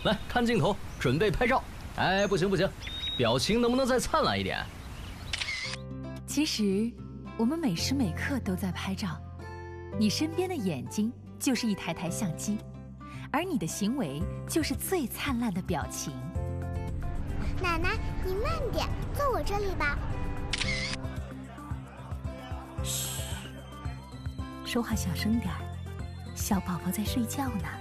来看镜头，准备拍照。哎，不行不行，表情能不能再灿烂一点？ 其实，我们每时每刻都在拍照。你身边的眼睛就是一台台相机，而你的行为就是最灿烂的表情。 奶奶，你慢点，坐我这里吧。 嘘，说话小声点儿，小宝宝在睡觉呢。